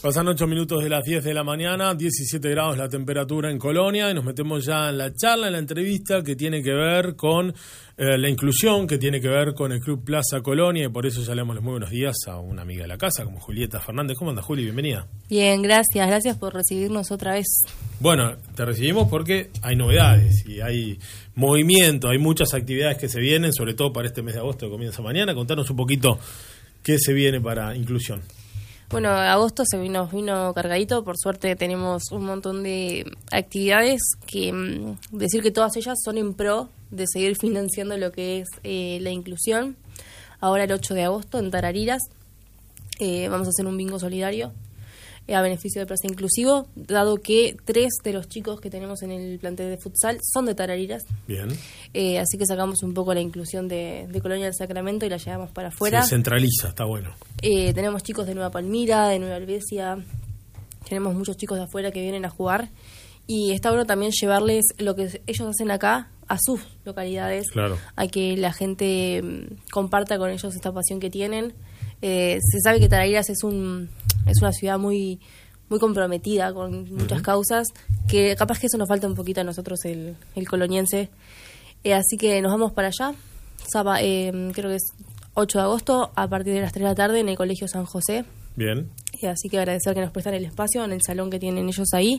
Pasan 8 minutos de las 10 de la mañana, 17 grados la temperatura en Colonia, y nos metemos ya en la charla, en la entrevista que tiene que ver con la inclusión, que tiene que ver con el Club Plaza Colonia, y por eso ya le damos los muy buenos días a una amiga de la casa, como Julieta Fernández. ¿Cómo andas, Juli? Bienvenida. Bien, gracias por recibirnos otra vez. Bueno, te recibimos porque hay novedades y hay movimiento, hay muchas actividades que se vienen, sobre todo para este mes de agosto que comienza mañana. Contanos un poquito qué se viene para inclusión. Bueno, agosto nos vino cargadito, por suerte tenemos un montón de actividades que decir que todas ellas son en pro de seguir financiando lo que es la inclusión. Ahora el 8 de agosto en Tarariras vamos a hacer un bingo solidario a beneficio de Plaza Inclusivo, dado que 3 de los chicos que tenemos en el plantel de futsal son de Tarariras. Bien. Así que sacamos un poco la inclusión de Colonia del Sacramento y la llevamos para afuera. Se centraliza, está bueno. Tenemos chicos de Nueva Palmira, de Nueva Albesia, tenemos muchos chicos de afuera que vienen a jugar y está bueno también llevarles lo que ellos hacen acá a sus localidades, claro, a que la gente comparta con ellos esta pasión que tienen. Se sabe que Tarariras es una ciudad muy muy comprometida con muchas causas, que capaz que eso nos falta un poquito a nosotros el coloniense. Así que nos vamos para allá, creo que es 8 de agosto, a partir de las 3 de la tarde en el Colegio San José. Bien. Así que agradecer que nos prestan el espacio en el salón que tienen ellos ahí.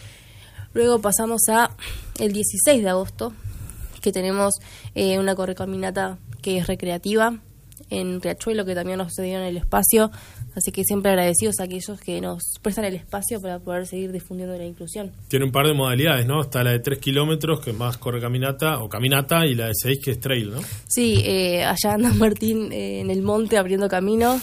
Luego pasamos a el 16 de agosto, que tenemos una correcaminata que es recreativa en Riachuelo, que también nos cedieron el espacio, así que siempre agradecidos a aquellos que nos prestan el espacio para poder seguir difundiendo la inclusión. Tiene un par de modalidades, ¿no? Está la de 3 kilómetros, que es más correcaminata o caminata, y la de 6, que es trail, ¿no? Sí, allá anda Martín en el monte abriendo camino,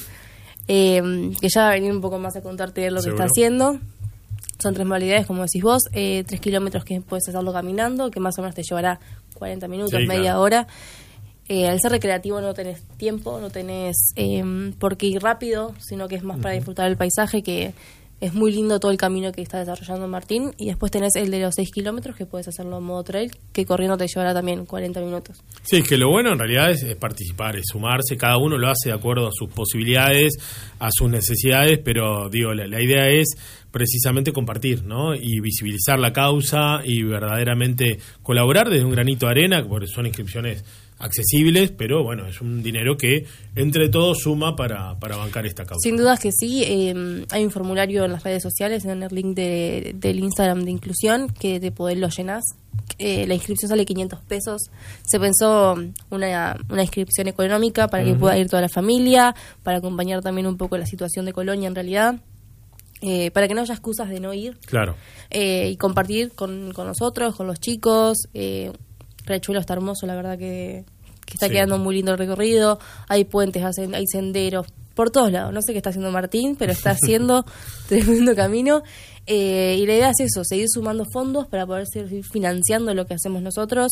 que ya va a venir un poco más a contarte lo que está haciendo. Son 3 modalidades, como decís vos, 3 kilómetros que puedes hacerlo caminando, que más o menos te llevará 40 minutos, sí, media hora. Al ser recreativo no tenés tiempo, no tenés por qué ir rápido, sino que es más para disfrutar el paisaje, que es muy lindo todo el camino que está desarrollando Martín. Y después tenés el de los 6 kilómetros, que puedes hacerlo en modo trail, que corriendo te llevará también 40 minutos. Sí, es que lo bueno en realidad es participar, es sumarse. Cada uno lo hace de acuerdo a sus posibilidades, a sus necesidades, pero digo, la idea es precisamente compartir, ¿no? Y visibilizar la causa y verdaderamente colaborar desde un granito de arena, porque son inscripciones accesibles, pero bueno, es un dinero que entre todos suma para bancar esta causa. Sin dudas que sí. Hay un formulario en las redes sociales, en el link del Instagram de inclusión, que de poder lo llenás. La inscripción sale 500 pesos. Se pensó una inscripción económica para que pueda ir toda la familia, para acompañar también un poco la situación de Colonia en realidad, para que no haya excusas de no ir. Claro. Y compartir con nosotros, con los chicos. Riachuelo está hermoso, la verdad que está quedando muy lindo el recorrido. Hay puentes, hay senderos por todos lados. No sé qué está haciendo Martín, pero está haciendo tremendo camino. Y la idea es eso, seguir sumando fondos para poder seguir financiando lo que hacemos nosotros.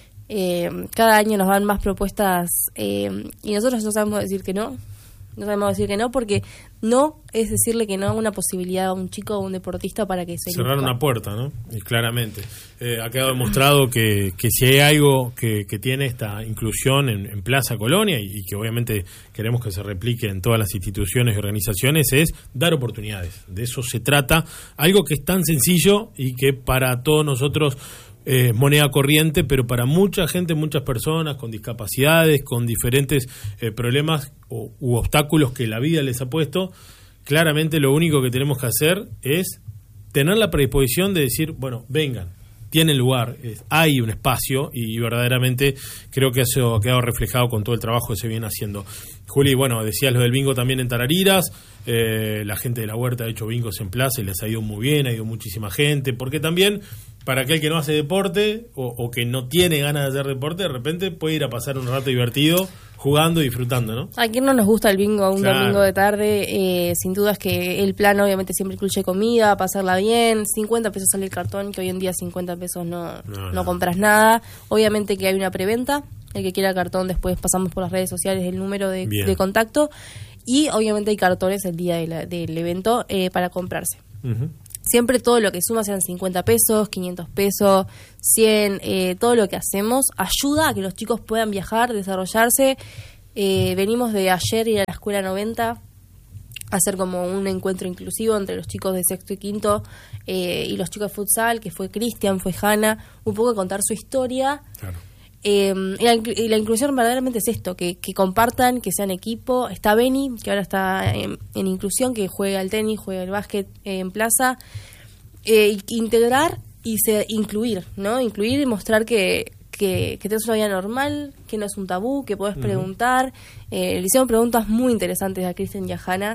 Cada año nos dan más propuestas y nosotros no sabemos decir que no. No sabemos decir que no, porque no es decirle que no a una posibilidad a un chico o un deportista para que se cerrar una puerta, ¿no? Y claramente. Ha quedado demostrado que si hay algo que tiene esta inclusión en Plaza Colonia y que obviamente queremos que se replique en todas las instituciones y organizaciones, es dar oportunidades. De eso se trata. Algo que es tan sencillo y que para todos nosotros moneda corriente, pero para mucha gente, muchas personas con discapacidades, con diferentes problemas u obstáculos que la vida les ha puesto, claramente lo único que tenemos que hacer es tener la predisposición de decir, bueno, vengan, tienen lugar, hay un espacio, y verdaderamente creo que eso ha quedado reflejado con todo el trabajo que se viene haciendo. Juli, bueno, decías lo del bingo también en Tarariras, la gente de la huerta ha hecho bingos en plaza y les ha ido muy bien, ha ido muchísima gente, porque también para aquel que no hace deporte o que no tiene ganas de hacer deporte, de repente puede ir a pasar un rato divertido jugando y disfrutando, ¿no? A quien no nos gusta el bingo un domingo de tarde, sin duda es que el plan obviamente siempre incluye comida, pasarla bien, 50 pesos sale el cartón, que hoy en día 50 pesos no compras nada. Obviamente que hay una preventa, el que quiera el cartón después pasamos por las redes sociales el número de contacto, y obviamente hay cartones el día del evento para comprarse. Siempre todo lo que suma, sean 50 pesos, 500 pesos, 100, todo lo que hacemos ayuda a que los chicos puedan viajar, desarrollarse. Venimos de ayer ir a la escuela 90, hacer como un encuentro inclusivo entre los chicos de sexto y quinto y los chicos de futsal, que fue Cristian, fue Hanna, un poco contar su historia. Claro. Y la inclusión verdaderamente es esto, que compartan, que sean equipo. Está Beni, que ahora está en inclusión, que juega al tenis, juega al básquet en plaza. Integrar y incluir, ¿no? Incluir y mostrar que tienes una vida normal, que no es un tabú, que podés preguntar. Le hicieron preguntas muy interesantes a Cristian y a Hanna,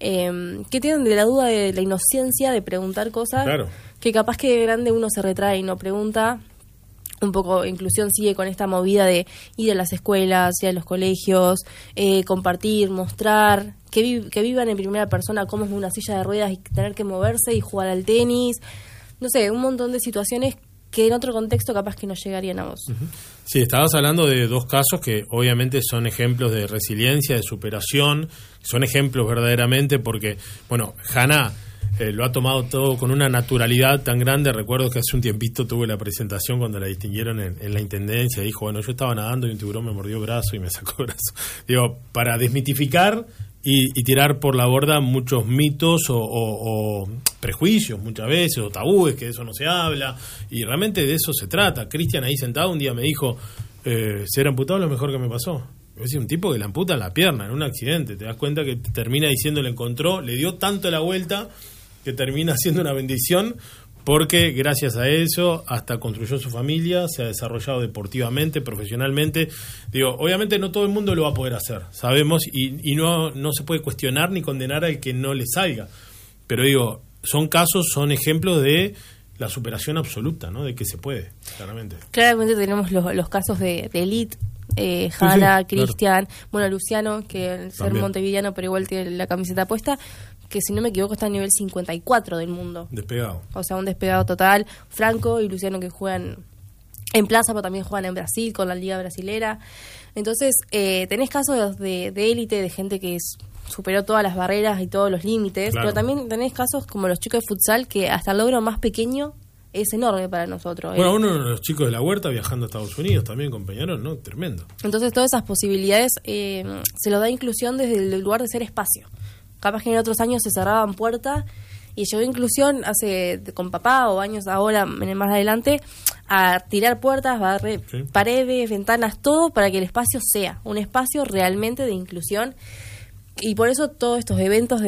que tienen de la duda de la inocencia de preguntar cosas, claro, que capaz que de grande uno se retrae y no pregunta. Un poco inclusión sigue con esta movida de ir a las escuelas, ir a los colegios, compartir, mostrar, que vivan en primera persona cómo es una silla de ruedas y tener que moverse y jugar al tenis. No sé, un montón de situaciones que en otro contexto capaz que no llegarían a vos. Sí, estabas hablando de dos casos que obviamente son ejemplos de resiliencia, de superación, son ejemplos verdaderamente porque, bueno, Hanna lo ha tomado todo con una naturalidad tan grande. Recuerdo que hace un tiempito tuve la presentación cuando la distinguieron en la intendencia. Dijo, bueno, yo estaba nadando y un tiburón me mordió el brazo y me sacó el brazo. Digo, para desmitificar y tirar por la borda muchos mitos o prejuicios muchas veces, o tabúes, que de eso no se habla. Y realmente de eso se trata. Cristian ahí sentado un día me dijo, ser amputado es lo mejor que me pasó. Es decir, un tipo que le amputan la pierna en un accidente. Te das cuenta que termina diciendo, le encontró, le dio tanto la vuelta que termina siendo una bendición porque gracias a eso hasta construyó su familia, se ha desarrollado deportivamente, profesionalmente. Digo, obviamente no todo el mundo lo va a poder hacer, sabemos, y no se puede cuestionar ni condenar al que no le salga. Pero digo, son casos, son ejemplos de la superación absoluta, ¿no? De que se puede, claramente. Claramente tenemos los casos de elite, Hanna, sí, Cristian, claro. Bueno, Luciano, que al ser montevideano pero igual tiene la camiseta puesta, que si no me equivoco está a nivel 54 del mundo. Despegado. O sea, un despegado total. Franco y Luciano que juegan en plaza, pero también juegan en Brasil con la Liga Brasilera. Entonces, tenés casos de élite, de gente que superó todas las barreras y todos los límites, claro. Pero también tenés casos como los chicos de futsal que hasta el logro más pequeño es enorme para nosotros. Bueno, uno de los chicos de la Huerta viajando a Estados Unidos también con Peñarol, ¿no? Tremendo. Entonces, todas esas posibilidades se lo da inclusión desde el lugar de ser espacio. Capaz que en otros años se cerraban puertas y llegó inclusión con papá o años ahora, más adelante, a tirar puertas, sí. Paredes, ventanas, todo para que el espacio sea un espacio realmente de inclusión. Y por eso todos estos eventos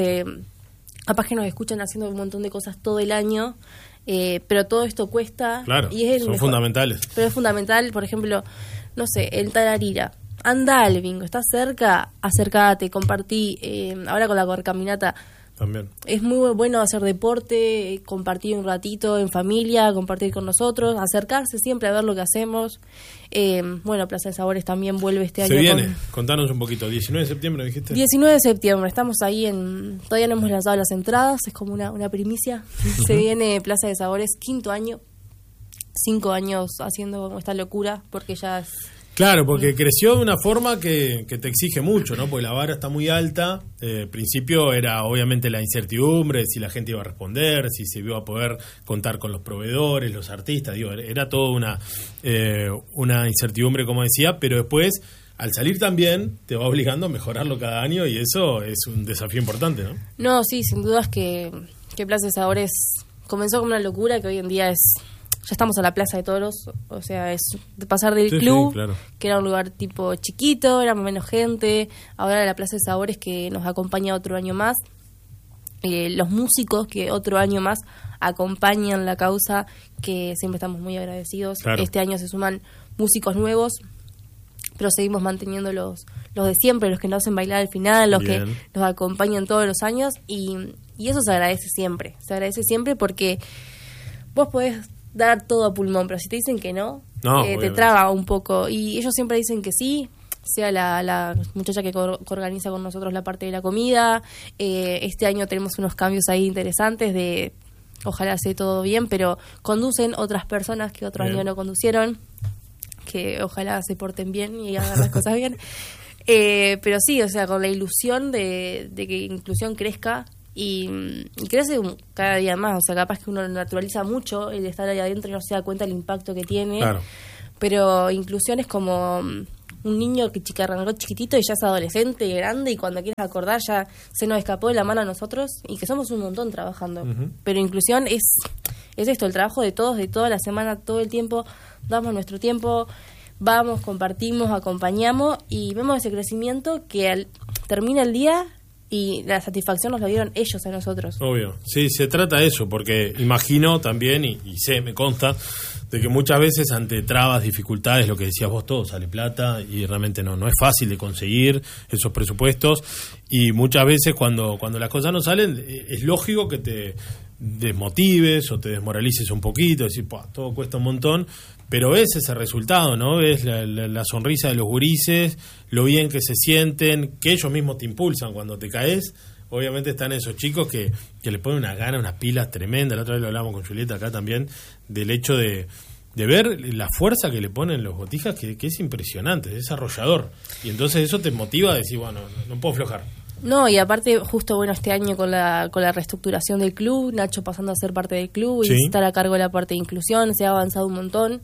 capaz que nos escuchan haciendo un montón de cosas todo el año, pero todo esto cuesta. Claro, y son fundamentales. Pero es fundamental, por ejemplo, no sé, el Tararira. Anda al bingo, estás cerca, acércate, compartí. Ahora con la corcaminata también es muy bueno hacer deporte, compartir un ratito en familia, compartir con nosotros, acercarse siempre a ver lo que hacemos. Bueno, Plaza de Sabores también vuelve este año. Se viene, contanos un poquito, 19 de septiembre dijiste. 19 de septiembre, estamos ahí todavía no hemos lanzado las entradas, es como una primicia. Se viene Plaza de Sabores, 5º año, 5 años haciendo esta locura, porque ya es... Claro, porque creció de una forma que te exige mucho, ¿no? Porque la vara está muy alta. Al principio era obviamente la incertidumbre, si la gente iba a responder, si se iba a poder contar con los proveedores, los artistas. Digo, era toda una incertidumbre, como decía, pero después, al salir también, te va obligando a mejorarlo cada año y eso es un desafío importante, ¿no? No, sí, sin duda es que Plaza de Sabores comenzó como una locura que hoy en día es... Ya estamos a la Plaza de Toros, o sea, es de pasar del club, claro. Que era un lugar tipo chiquito, era menos gente, ahora la Plaza de Sabores que nos acompaña otro año más, los músicos que otro año más acompañan la causa, que siempre estamos muy agradecidos. Claro. Este año se suman músicos nuevos, pero seguimos manteniendo los de siempre, los que nos hacen bailar al final, los Bien. Que nos acompañan todos los años, y eso se agradece siempre porque vos podés dar todo a pulmón, pero si te dicen que no te traba un poco, y ellos siempre dicen que sí, sea la muchacha que organiza con nosotros la parte de la comida. Este año tenemos unos cambios ahí interesantes ojalá esté todo bien, pero conducen otras personas que otros años no conducieron, que ojalá se porten bien y hagan las cosas bien, pero sí, o sea, con la ilusión de que inclusión crezca. Y crece cada día más, o sea, capaz que uno naturaliza mucho el estar ahí adentro y no se da cuenta del impacto que tiene, claro. Pero inclusión es como un niño que arrancó chiquitito y ya es adolescente y grande, y cuando quieres acordar ya se nos escapó de la mano a nosotros, y que somos un montón trabajando. Pero inclusión es esto, el trabajo de todos, de toda la semana, todo el tiempo, damos nuestro tiempo, vamos, compartimos, acompañamos y vemos ese crecimiento que termina el día y la satisfacción nos la dieron ellos a nosotros. Obvio, sí, se trata de eso, porque imagino también, y sé, me consta, de que muchas veces ante trabas, dificultades, lo que decías vos, todo sale plata y realmente no es fácil de conseguir esos presupuestos, y muchas veces cuando las cosas no salen es lógico que te desmotives o te desmoralices un poquito, decir, todo cuesta un montón, pero ves ese resultado, ¿no? Ves la sonrisa de los gurises, lo bien que se sienten, que ellos mismos te impulsan cuando te caes. Obviamente están esos chicos que le ponen una gana, unas pilas tremendas. La otra vez lo hablamos con Julieta acá también, del hecho de ver la fuerza que le ponen los botijas, que es impresionante, es arrollador. Y entonces eso te motiva a decir, bueno, no puedo aflojar. No, y aparte, justo este año con la reestructuración del club, Nacho pasando a ser parte del club y estar a cargo de la parte de inclusión, se ha avanzado un montón.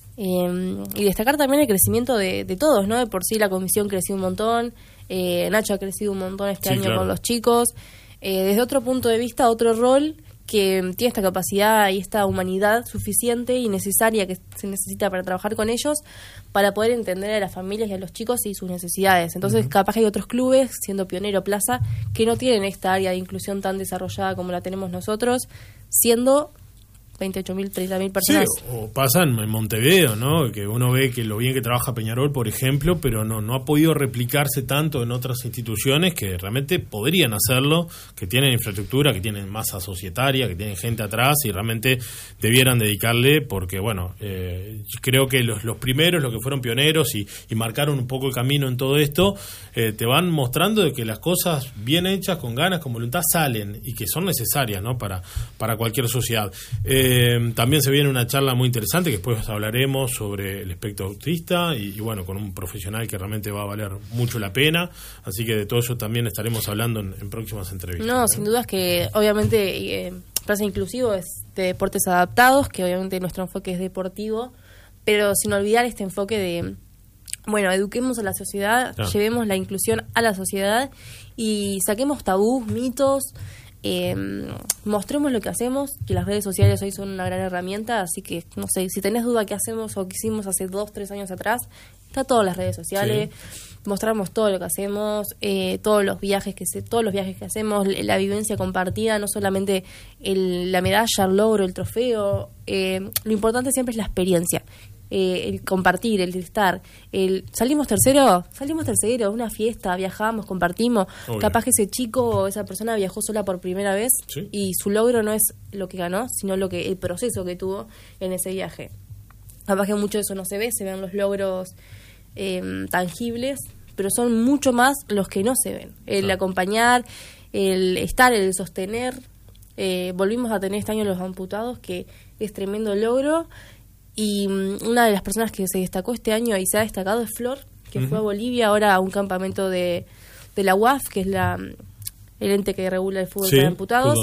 Y destacar también el crecimiento de todos, ¿no? De por sí la comisión creció un montón, Nacho ha crecido un montón este año con los chicos. Desde otro punto de vista, otro rol que tiene esta capacidad y esta humanidad suficiente y necesaria que se necesita para trabajar con ellos, para poder entender a las familias y a los chicos y sus necesidades. Entonces, capaz que hay otros clubes, siendo Pionero, Plaza, que no tienen esta área de inclusión tan desarrollada como la tenemos nosotros, siendo 28.000, 30.000 personas. Sí, o pasa en Montevideo, ¿no? Que uno ve que lo bien que trabaja Peñarol, por ejemplo, pero no ha podido replicarse tanto en otras instituciones que realmente podrían hacerlo, que tienen infraestructura, que tienen masa societaria, que tienen gente atrás y realmente debieran dedicarle, porque bueno, creo que los primeros, los que fueron pioneros y marcaron un poco el camino en todo esto, te van mostrando de que las cosas bien hechas, con ganas, con voluntad, salen y que son necesarias, ¿no? Para cualquier sociedad. También se viene una charla muy interesante que después hablaremos sobre el espectro autista y bueno, con un profesional que realmente va a valer mucho la pena, así que de todo eso también estaremos hablando en próximas entrevistas. No, sin dudas que obviamente Plaza Inclusivo es de deportes adaptados, que obviamente nuestro enfoque es deportivo, pero sin olvidar este enfoque de, bueno, eduquemos a la sociedad, llevemos la inclusión a la sociedad y saquemos tabús, mitos. Mostremos lo que hacemos, que las redes sociales hoy son una gran herramienta, así que no sé, si tenés duda qué hacemos o qué hicimos hace 2-3 años atrás, está todo en las redes sociales, mostramos todo lo que hacemos, todos los viajes que hacemos, la vivencia compartida, no solamente la medalla, el logro, el trofeo, lo importante siempre es la experiencia. El compartir, el estar, salimos tercero, una fiesta, viajamos, compartimos. Obvio. Capaz que ese chico o esa persona viajó sola por primera vez y su logro no es lo que ganó, sino el proceso que tuvo en ese viaje. Capaz que mucho de eso no se ve, se ven los logros tangibles, pero son mucho más los que no se ven. El acompañar, el estar, el sostener. Volvimos a tener este año los amputados, que es tremendo logro. Y una de las personas que se destacó este año y se ha destacado es Flor, que fue a Bolivia ahora a un campamento de la UAF, que es el ente que regula el fútbol para amputados.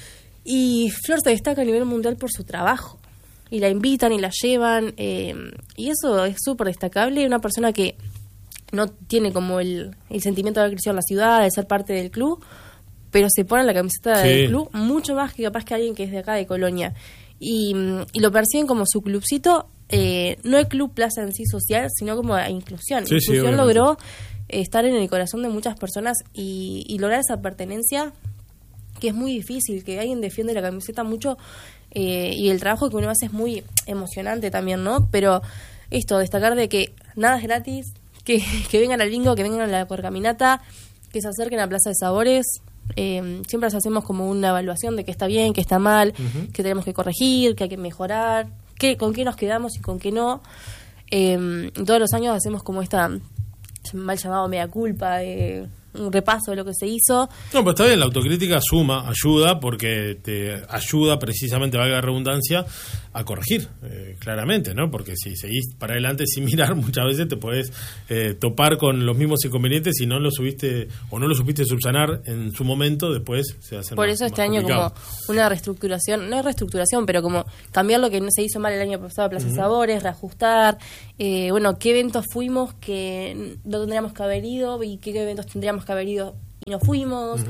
Y Flor se destaca a nivel mundial por su trabajo. Y la invitan y la llevan. Y eso es súper destacable. Una persona que no tiene como el sentimiento de haber crecido en la ciudad, de ser parte del club, pero se pone la camiseta del club mucho más que capaz que alguien que es de acá, de Colonia. Y lo perciben como su clubcito, no el Club Plaza en sí social, sino como la inclusión. Inclusión logró estar en el corazón de muchas personas y lograr esa pertenencia, que es muy difícil, que alguien defiende la camiseta mucho, y el trabajo que uno hace es muy emocionante también, ¿no? Pero destacar de que nada es gratis, que vengan al bingo, que vengan a la caminata, que se acerquen a Plaza de Sabores. Siempre hacemos como una evaluación de qué está bien, qué está mal, qué tenemos que corregir, qué hay que mejorar, con qué nos quedamos y con qué no. Todos los años hacemos como esta mal llamado mea culpa, un repaso de lo que se hizo. No, pues está bien, la autocrítica suma, ayuda, porque te ayuda precisamente, valga la redundancia, a corregir, claramente, ¿no? Porque si seguís para adelante sin mirar, muchas veces te podés topar con los mismos inconvenientes y no lo supiste subsanar en su momento, después se hace Por eso este año como una reestructuración, no es reestructuración, pero como cambiar lo que no se hizo mal el año pasado, Plaza Sabores, reajustar, bueno, qué eventos fuimos que no tendríamos que haber ido y qué eventos tendríamos que haber ido y no fuimos,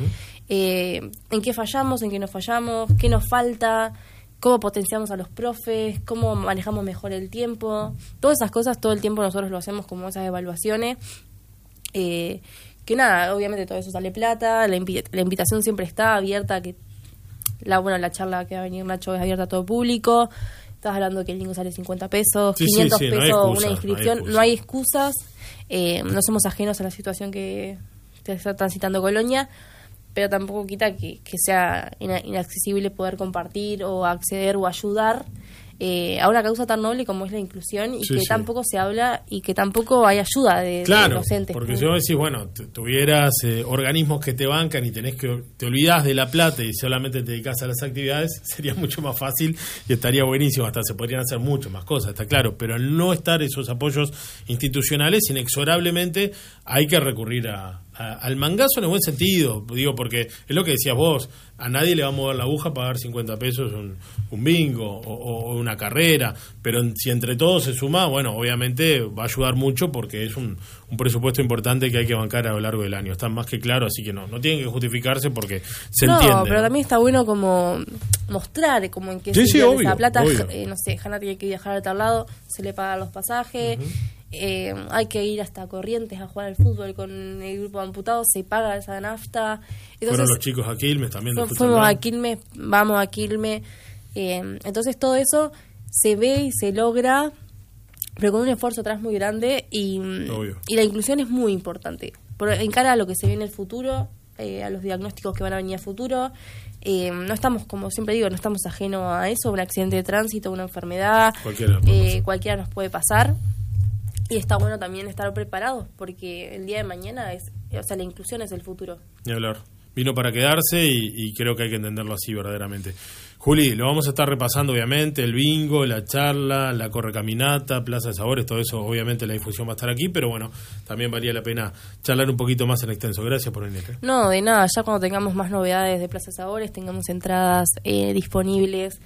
en qué fallamos, en qué no fallamos, qué nos falta, cómo potenciamos a los profes, cómo manejamos mejor el tiempo, todas esas cosas todo el tiempo nosotros lo hacemos como esas evaluaciones, que nada, obviamente todo eso sale plata, la invitación siempre está abierta, que la charla que va a venir Nacho es abierta a todo público. Estás hablando que el bingo sale 50 pesos, 500 pesos no una inscripción, no hay excusas, no somos ajenos a la situación que está transitando Colonia, pero tampoco quita que sea inaccesible poder compartir o acceder o ayudar a una causa tan noble como es la inclusión y que tampoco se habla y que tampoco hay ayuda de docentes. Porque si vos decís, bueno, tuvieras organismos que te bancan y te olvidás de la plata y solamente te dedicás a las actividades, sería mucho más fácil y estaría buenísimo, hasta se podrían hacer mucho más cosas, está claro, pero al no estar esos apoyos institucionales, inexorablemente hay que recurrir al mangazo en el buen sentido, digo, porque es lo que decías vos, a nadie le va a mover la aguja pagar 50 pesos un bingo o una carrera, pero si entre todos se suma, bueno, obviamente va a ayudar mucho porque es un presupuesto importante que hay que bancar a lo largo del año, está más que claro, así que no tienen que justificarse porque se entiende. No, pero también está bueno como mostrar como en qué se pierde esa plata, no sé, Hanna tiene que viajar a tal lado, se le pagan los pasajes, hay que ir hasta Corrientes a jugar al fútbol con el grupo de amputados, se paga esa nafta. Entonces, fueron los chicos a Quilmes también. Fuimos a Quilmes, vamos a Quilmes. Entonces todo eso se ve y se logra, pero con un esfuerzo atrás muy grande y la inclusión es muy importante. En cara a lo que se viene en el futuro, a los diagnósticos que van a venir a futuro, no estamos, como siempre digo, no estamos ajenos a eso, un accidente de tránsito, una enfermedad, cualquiera nos puede pasar. Y está bueno también estar preparados, porque el día de mañana la inclusión es el futuro. Ni hablar. Vino para quedarse y creo que hay que entenderlo así verdaderamente. Juli, lo vamos a estar repasando obviamente, el bingo, la charla, la correcaminata, Plaza de Sabores, todo eso, obviamente la difusión va a estar aquí, pero bueno, también valía la pena charlar un poquito más en extenso. Gracias por venir. No, de nada, ya cuando tengamos más novedades de Plaza de Sabores, tengamos entradas disponibles,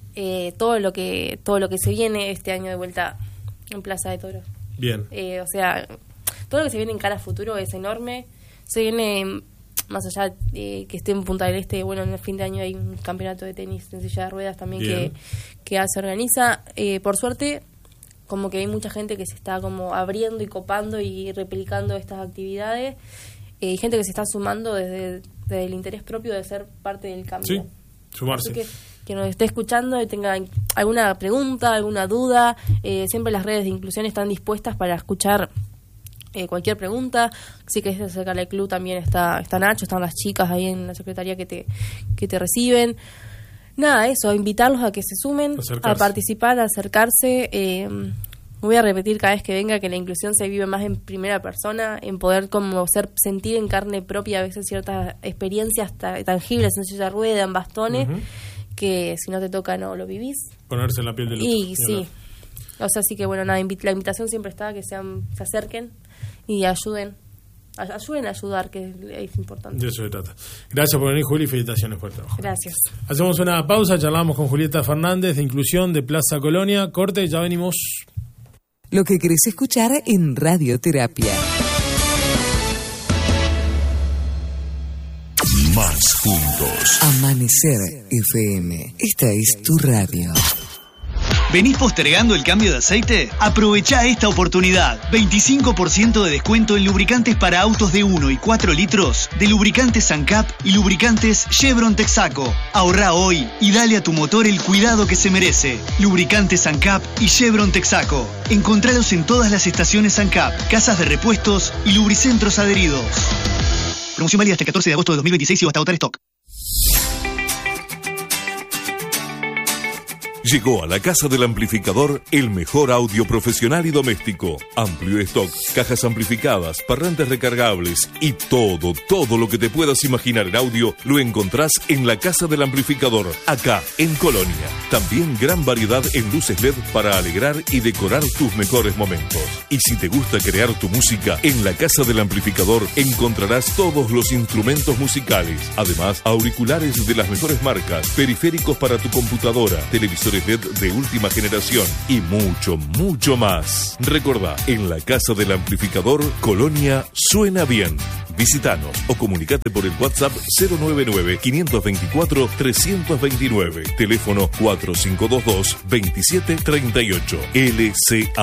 todo lo que se viene este año de vuelta en Plaza de Toros. Bien. O sea, todo lo que se viene en cara a futuro es enorme. Se viene, más allá de que esté en Punta del Este, bueno, en el fin de año hay un campeonato de tenis en silla de ruedas también que se organiza. Por suerte, como que hay mucha gente que se está como abriendo y copando y replicando estas actividades. Gente que se está sumando desde el interés propio de ser parte del cambio. Sí, sumarse. Así que nos esté escuchando y tenga alguna pregunta, alguna duda, siempre las redes de inclusión están dispuestas para escuchar cualquier pregunta. Si querés acercarle al club también está Nacho, están las chicas ahí en la secretaría que te reciben. Nada, eso, invitarlos a que se sumen, a participar, a acercarse. Voy a repetir cada vez que venga que la inclusión se vive más en primera persona, en poder como sentir en carne propia a veces ciertas experiencias tangibles en silla de rueda, en bastones, que si no te toca no lo vivís. Ponerse en la piel del otro. Y sí, o sea, así que bueno, nada, la invitación siempre está, que se acerquen y ayuden a ayudar, que es importante. De eso se trata. Gracias por venir, Juli, y felicitaciones por el trabajo. Gracias. Hacemos una pausa, charlamos con Julieta Fernández de Inclusión de Plaza Colonia. Corte, ya venimos. Lo que querés escuchar en Radioterapia. Más juntos. Amanecer FM. Esta es tu radio. ¿Venís postergando el cambio de aceite? Aprovechá esta oportunidad. 25% de descuento en lubricantes para autos de 1 y 4 litros de lubricantes Sancap y lubricantes Chevron Texaco. Ahorrá hoy y dale a tu motor el cuidado que se merece. Lubricantes Sancap y Chevron Texaco. Encontralos en todas las estaciones Sancap, casas de repuestos y lubricentros adheridos. Promoción válida hasta el 14 de agosto de 2026 y hasta agotar stock. Llegó a la Casa del Amplificador el mejor audio profesional y doméstico. Amplio stock, cajas amplificadas, parlantes recargables y todo lo que te puedas imaginar en audio lo encontrás en la Casa del Amplificador, acá en Colonia. También gran variedad en luces LED para alegrar y decorar tus mejores momentos. Y si te gusta crear tu música, en la Casa del Amplificador encontrarás todos los instrumentos musicales. Además, auriculares de las mejores marcas, periféricos para tu computadora, televisores LED de última generación y mucho más. Recordá, en la Casa del Amplificador, Colonia suena bien. Visítanos o comunicate por el WhatsApp 099-524-329. Teléfono 4522-2738. LCA.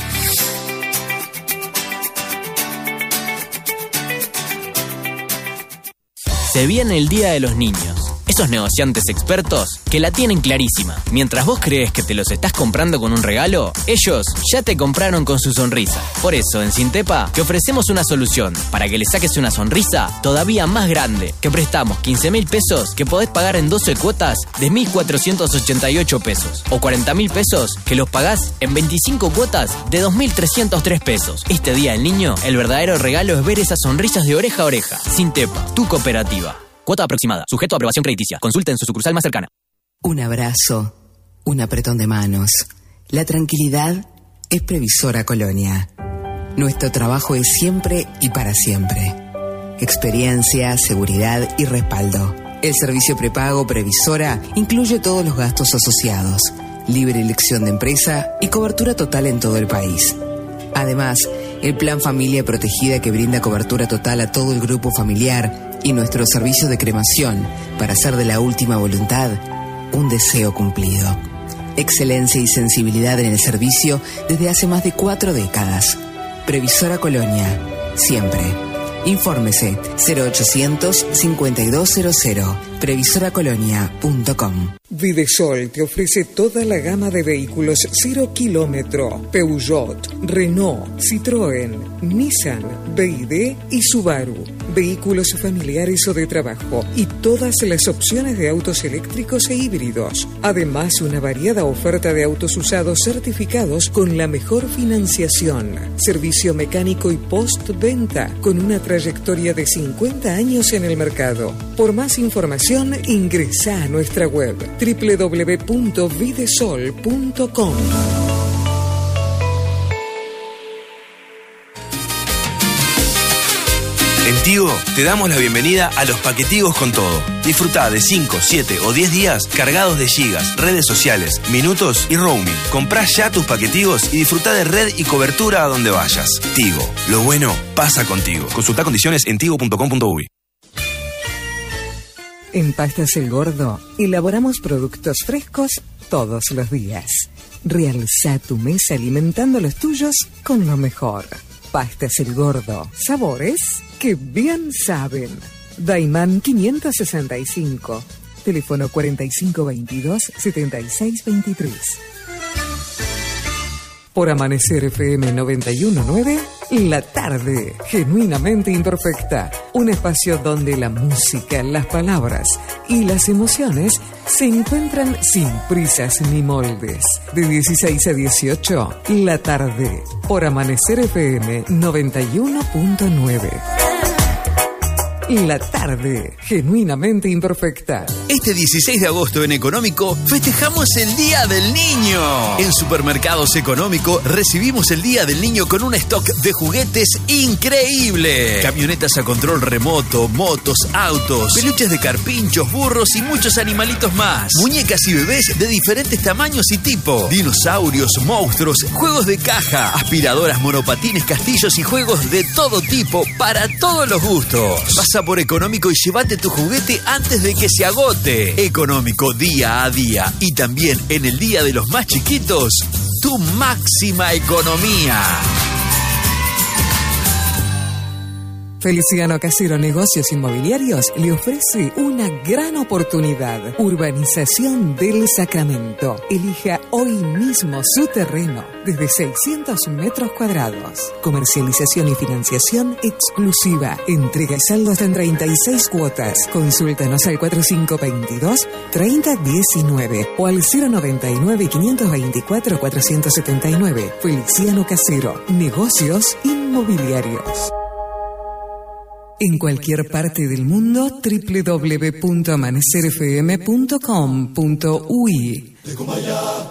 Se viene el Día de los Niños. Esos negociantes expertos que la tienen clarísima. Mientras vos crees que te los estás comprando con un regalo, ellos ya te compraron con su sonrisa. Por eso, en Sintepa, te ofrecemos una solución para que le saques una sonrisa todavía más grande. Que prestamos 15.000 pesos que podés pagar en 12 cuotas de 1.488 pesos. O 40.000 pesos que los pagás en 25 cuotas de 2.303 pesos. Este Día del Niño, el verdadero regalo es ver esas sonrisas de oreja a oreja. Sintepa, tu cooperativa. Cuota aproximada. Sujeto a aprobación crediticia. Consulta en su sucursal más cercana. Un abrazo, un apretón de manos. La tranquilidad es Previsora Colonia. Nuestro trabajo es siempre y para siempre. Experiencia, seguridad y respaldo. El servicio prepago Previsora incluye todos los gastos asociados, libre elección de empresa y cobertura total en todo el país. Además, el Plan Familia Protegida que brinda cobertura total a todo el grupo familiar y nuestro servicio de cremación para hacer de la última voluntad un deseo cumplido. Excelencia y sensibilidad en el servicio desde hace más de 4 décadas. Previsora Colonia, siempre. Infórmese 0800 5200 previsoracolonia.com. Videsol te ofrece toda la gama de vehículos 0 kilómetro: Peugeot, Renault, Citroën, Nissan, BYD y Subaru. Vehículos familiares o de trabajo y todas las opciones de autos eléctricos e híbridos. Además, una variada oferta de autos usados certificados con la mejor financiación. Servicio mecánico y postventa con una trayectoria de 50 años en el mercado. Por más información, ingresa a nuestra web www.videsol.com. En Tigo te damos la bienvenida a los paquetigos con todo. Disfrutá de 5, 7 o 10 días cargados de gigas, redes sociales, minutos y roaming. Comprá ya tus paquetigos y disfrutá de red y cobertura a donde vayas. Tigo, lo bueno pasa contigo. Consultá condiciones en tigo.com.uy. En Pastas El Gordo elaboramos productos frescos todos los días. Realzá tu mesa alimentando los tuyos con lo mejor. Pastas El Gordo, sabores que bien saben. Daimán 565, teléfono 4522-7623. Por Amanecer FM 91.9, La Tarde, genuinamente imperfecta. Un espacio donde la música, las palabras y las emociones se encuentran sin prisas ni moldes. De 16 a 18, La Tarde. Por Amanecer FM 91.9. La Tarde, genuinamente imperfecta. Este 16 de agosto en Económico festejamos el Día del Niño. En Supermercados Económico recibimos el Día del Niño con un stock de juguetes increíble. Camionetas a control remoto, motos, autos, peluches de carpinchos, burros y muchos animalitos más. Muñecas y bebés de diferentes tamaños y tipo. Dinosaurios, monstruos, juegos de caja, aspiradoras, monopatines, castillos y juegos de todo tipo para todos los gustos. Pasa por Económico y llévate tu juguete antes de que se agote. Económico, día a día. Y también en el Día de los Más Chiquitos, tu máxima economía. Feliciano Casero Negocios Inmobiliarios le ofrece una gran oportunidad. Urbanización del Sacramento. Elija hoy mismo su terreno desde 600 metros cuadrados. Comercialización y financiación exclusiva. Entrega y saldo hasta en 36 cuotas. Consúltanos al 4522-3019 o al 099-524-479. Feliciano Casero Negocios Inmobiliarios. En cualquier parte del mundo, www.amanecerfm.com.uy.